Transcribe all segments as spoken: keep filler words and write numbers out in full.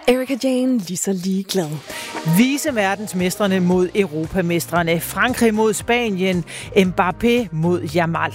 Erika Jane lige så ligeglad. Viceverdensmestrene mod europamestrene. Frankrig mod Spanien. Mbappé mod Yamal.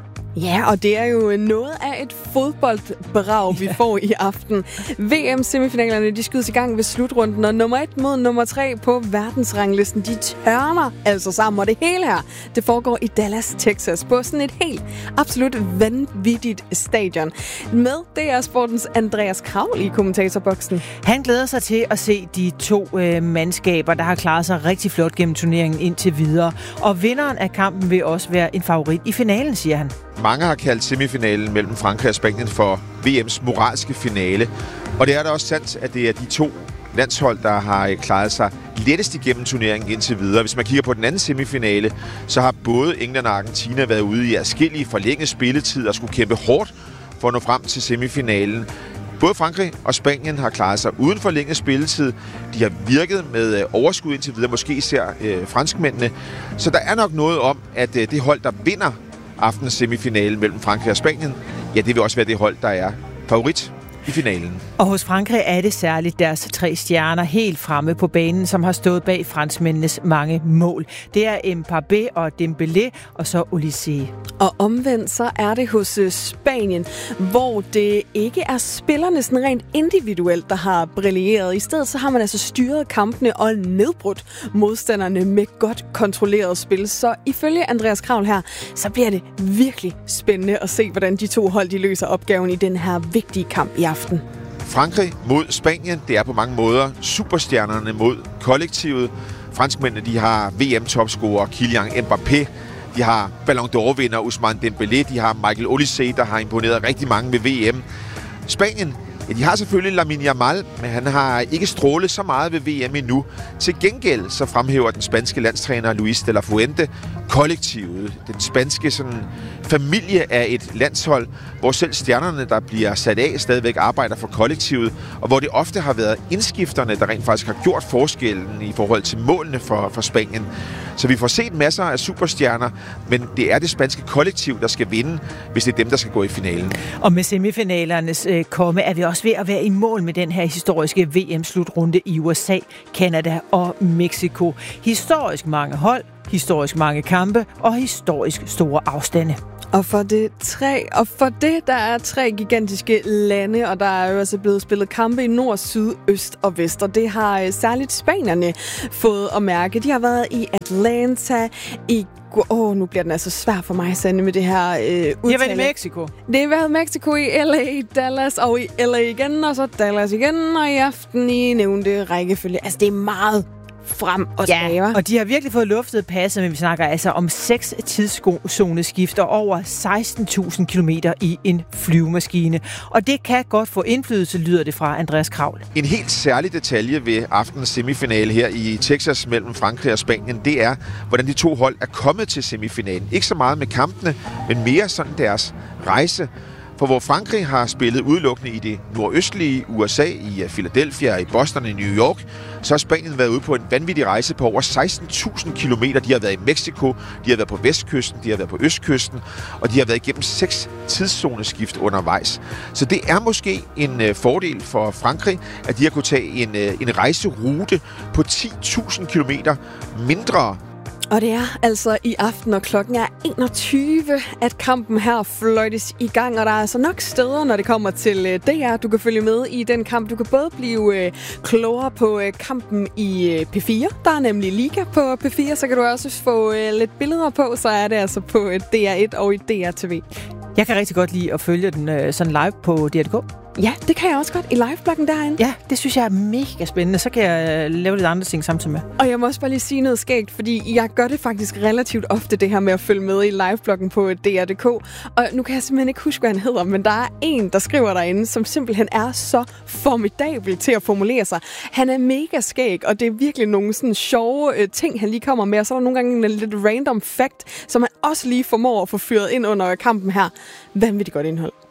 Ja, og det er jo noget af et fodboldbrag, vi ja. får i aften. V M-semifinalerne, de skydes i gang ved slutrunden, og nummer et mod nummer tre på verdensranglisten, de tørner altså sammen. Og det hele her, det foregår i Dallas, Texas, på sådan et helt absolut vanvittigt stadion. Med D R Sportens Andreas Kravl i kommentatorboksen. Han glæder sig til at se de to øh, mandskaber, der har klaret sig rigtig flot gennem turneringen indtil videre. Og vinderen af kampen vil også være en favorit i finalen, siger han. Mange har kaldt semifinalen mellem Frankrig og Spanien for V M's moralske finale. Og det er da også sandt, at det er de to landshold, der har klaret sig lettest igennem turneringen indtil videre. Hvis man kigger på den anden semifinale, så har både England og Argentina været ude i adskillige forlænget spilletid og skulle kæmpe hårdt for at nå frem til semifinalen. Både Frankrig og Spanien har klaret sig uden forlænget spilletid. De har virket med overskud indtil videre, måske især øh, franskmændene. Så der er nok noget om, at øh, det hold, der vinder aftens semifinale mellem Frankrig og Spanien, ja, det vil også være det hold, der er favorit i finalen. Og hos Frankrig er det særligt deres tre stjerner helt fremme på banen, som har stået bag franskmændenes mange mål. Det er Mbappé og Dembélé, og så Olise. Og omvendt så er det hos Spanien, hvor det ikke er spillerne sådan rent individuelt, der har brilleret. I stedet så har man altså styret kampene og nedbrudt modstanderne med godt kontrolleret spil. Så ifølge Andreas Kravl her, så bliver det virkelig spændende at se, hvordan de to hold de løser opgaven i den her vigtige kamp i aften. Frankrig mod Spanien, det er på mange måder superstjernerne mod kollektivet. Franskmændene, de har V M-topscorer Kylian Mbappé, de har Ballon d'Or-vinder Ousmane Dembélé, de har Michael Olise, der har imponeret rigtig mange ved V M. Spanien, ja, de har selvfølgelig Lamine Yamal, men han har ikke strålet så meget ved V M endnu. Til gengæld så fremhæver den spanske landstræner Luis de la Fuente kollektivet, den spanske sådan, familie af et landshold, hvor selv stjernerne, der bliver sat af, stadigvæk arbejder for kollektivet, og hvor det ofte har været indskifterne, der rent faktisk har gjort forskellen i forhold til målene for, for Spanien. Så vi får set masser af superstjerner, men det er det spanske kollektiv, der skal vinde, hvis det er dem, der skal gå i finalen. Og med semifinalernes øh, komme er vi også ved at være i mål med den her historiske V M-slutrunde i U S A, Canada og Mexico. Historisk mange hold, historisk mange kampe og historisk store afstande. Og for det tre, og for det, der er tre gigantiske lande, og der er jo altså blevet spillet kampe i nord, syd, øst og vest, og det har særligt spanierne fået at mærke. De har været i Atlanta, i Åh, oh, nu bliver den altså svær for mig, Sande, med det her øh, udtale. Det har været i Mexico. Det har været i Mexico, i L A, Dallas og i L A igen, og så Dallas igen, og i aften i nævnte rækkefølge. Altså, det er meget frem og tilbage. Ja, og de har virkelig fået luftet passet, men vi snakker altså om seks tidszoneskift og over seksten tusind kilometer i en flyvemaskine. Og det kan godt få indflydelse, lyder det fra Andreas Kravl. En helt særlig detalje ved aftenens semifinale her i Texas mellem Frankrig og Spanien, det er, hvordan de to hold er kommet til semifinalen. Ikke så meget med kampene, men mere sådan deres rejse. For hvor Frankrig har spillet udelukkende i det nordøstlige U S A, i Philadelphia, i Boston, i New York, så har Spanien været ude på en vanvittig rejse på over seksten tusind kilometer. De har været i Mexico, de har været på vestkysten, de har været på østkysten, og de har været igennem seks tidszoneskift undervejs. Så det er måske en øh, fordel for Frankrig, at de har kunne tage en, øh, en rejserute på ti tusind kilometer mindre. Og det er altså i aften, og klokken er enogtyve, at kampen her fløjtes i gang. Og der er altså nok steder, når det kommer til D R. Du kan følge med i den kamp. Du kan både blive øh, klogere på øh, kampen i øh, P fire. Der er nemlig Liga på P fire, så kan du også få øh, lidt billeder på. Så er det altså på øh, D R et og i D R T V. Jeg kan rigtig godt lide at følge den øh, sådan live på D R punktum d k. Ja, det kan jeg også godt i livebloggen derinde. Ja, det synes jeg er mega spændende. Så kan jeg lave lidt andre ting samtidig med. Og jeg må også bare lige sige noget skægt, fordi jeg gør det faktisk relativt ofte, det her med at følge med i livebloggen på D R punktum d k. Og nu kan jeg simpelthen ikke huske, hvad han hedder, men der er en, der skriver derinde, som simpelthen er så formidabel til at formulere sig. Han er mega skæg, og det er virkelig nogle sådan sjove øh, ting, han lige kommer med. Og så er der nogle gange en lidt random fact, som han også lige formår at få fyret ind under kampen her. Vanvittigt godt indhold.